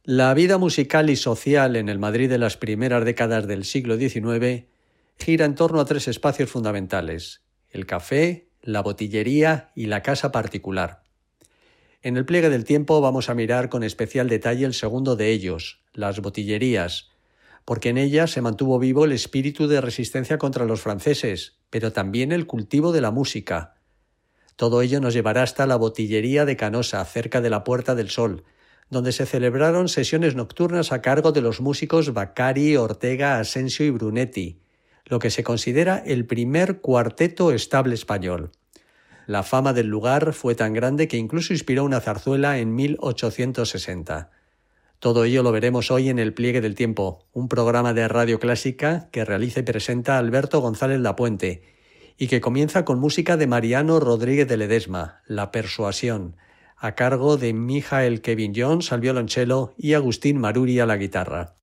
La vida musical y social en el Madrid de las primeras décadas del siglo XIX gira en torno a tres espacios fundamentales: el café, la botillería y la casa particular. En el pliegue del tiempo vamos a mirar con especial detalle el segundo de ellos, las botillerías, porque en ellas se mantuvo vivo el espíritu de resistencia contra los franceses, pero también el cultivo de la música. Todo ello nos llevará hasta la botillería de Canosa, cerca de la Puerta del Sol, donde se celebraron sesiones nocturnas a cargo de los músicos Baccari, Ortega, Asensio y Brunetti, lo que se considera el primer cuarteto estable español. La fama del lugar fue tan grande que incluso inspiró una zarzuela en 1860. Todo ello lo veremos hoy en El Pliegue del Tiempo, un programa de Radio Clásica que realiza y presenta Alberto González Lapuente, y que comienza con música de Mariano Rodríguez de Ledesma, La Persuasión, a cargo de Michael Kevin Jones al violonchelo y Agustín Maruri a la guitarra.